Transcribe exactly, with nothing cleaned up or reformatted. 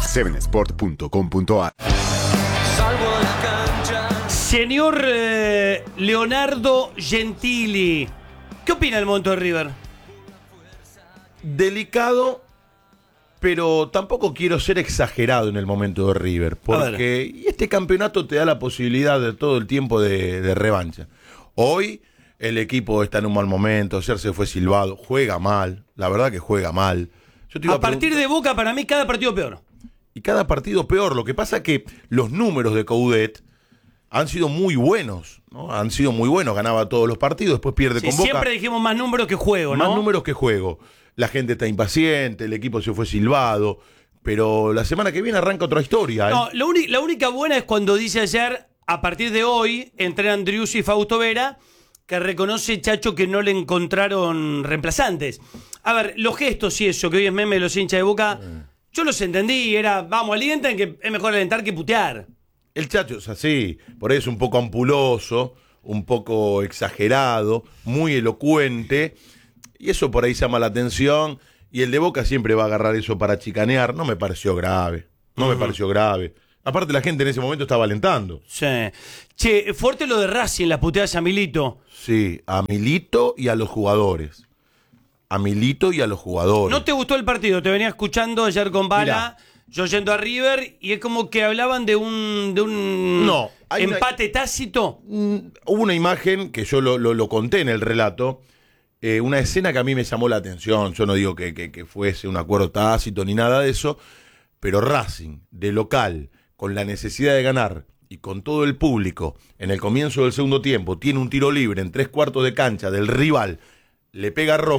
seven sport punto com punto a r. Señor eh, Leonardo Gentili, ¿qué opina del momento de River? Delicado, pero tampoco quiero ser exagerado en el momento de River, porque y este campeonato te da la posibilidad de todo el tiempo de, de revancha. Hoy el equipo está en un mal momento, ayer se fue silbado, juega mal, la verdad que juega mal. Yo te iba a, a partir de Boca, para mí, cada partido peor. Y cada partido peor. Lo que pasa es que los números de Coudet han sido muy buenos, ¿no? Han sido muy buenos, ganaba todos los partidos, después pierde Sí, con Boca. siempre dijimos más números que juego, ¿no? Más números que juego. La gente está impaciente, el equipo se fue silbado, pero la semana que viene arranca otra historia, ¿eh? No, la, uni- la única buena es cuando dice ayer, a partir de hoy, entrenan Driussi y Fausto Vera, que reconoce Chacho que no le encontraron reemplazantes. A ver, los gestos y eso, que hoy es meme de los hinchas de Boca, eh. yo los entendí, era, vamos, alientan, que es mejor alentar que putear. El Chacho es así, por ahí es un poco ampuloso, un poco exagerado, muy elocuente, y eso por ahí llama la atención, y el de Boca siempre va a agarrar eso para chicanear. No me pareció grave, no uh-huh. me pareció grave. Aparte la gente en ese momento estaba alentando. Sí. Che, fuerte lo de Racing, las puteadas a Milito. Sí, a Milito y a los jugadores. A Milito y a los jugadores. ¿No te gustó el partido? Te venía escuchando ayer con Bala... Mirá. Yo yendo a River y es como que hablaban de un de un no, empate una, tácito. Hubo una imagen que yo lo, lo, lo conté en el relato, eh, una escena que a mí me llamó la atención. Yo no digo que, que, que fuese un acuerdo tácito ni nada de eso, pero Racing, de local, con la necesidad de ganar y con todo el público, en el comienzo del segundo tiempo, tiene un tiro libre en tres cuartos de cancha del rival, le pega rojo.